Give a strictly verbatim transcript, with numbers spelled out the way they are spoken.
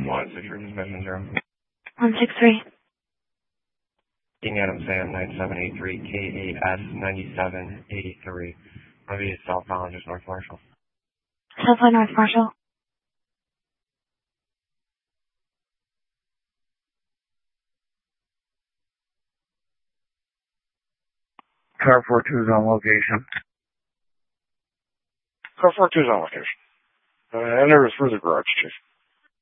one six three messenger. one six three. King Adam Sam nine seven eight three K eight S ninety-seven eighty-three. Maybe it's southbound, just North Marshall. Southbound North Marshall. Car four two is on location. Car four two is on location. Uh, and there was further garage, Chief.